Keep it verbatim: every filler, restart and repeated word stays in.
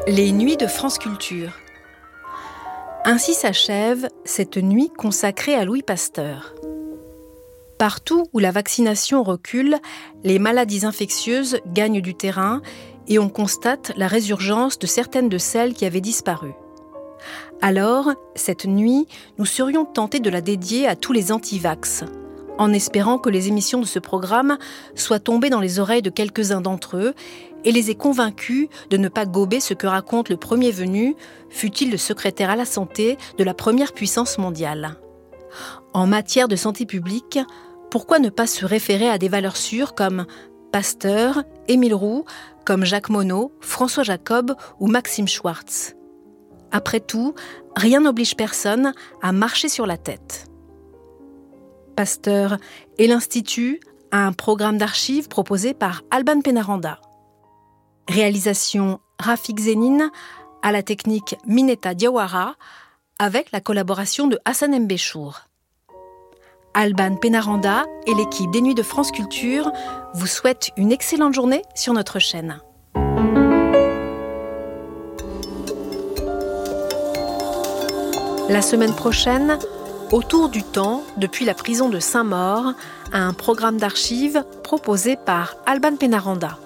Les nuits de France Culture. Ainsi s'achève cette nuit consacrée à Louis Pasteur. Partout où la vaccination recule, les maladies infectieuses gagnent du terrain et on constate la résurgence de certaines de celles qui avaient disparu. Alors, cette nuit, nous serions tentés de la dédier à tous les anti-vax, en espérant que les émissions de ce programme soient tombées dans les oreilles de quelques-uns d'entre eux et les aient convaincus de ne pas gober ce que raconte le premier venu, fût-il le secrétaire à la santé de la première puissance mondiale. En matière de santé publique, pourquoi ne pas se référer à des valeurs sûres comme Pasteur, Émile Roux, comme Jacques Monod, François Jacob ou Maxime Schwartz ? Après tout, rien n'oblige personne à marcher sur la tête. Pasteur et l'Institut a un programme d'archives proposé par Alban Pénaranda. Réalisation Rafik Zénine à la technique Mineta Diawara avec la collaboration de Hassan Mbéchour. Alban Pénaranda et l'équipe des Nuits de France Culture vous souhaitent une excellente journée sur notre chaîne. La semaine prochaine, Autour du temps, depuis la prison de Saint-Maur, un programme d'archives proposé par Alban Pénaranda.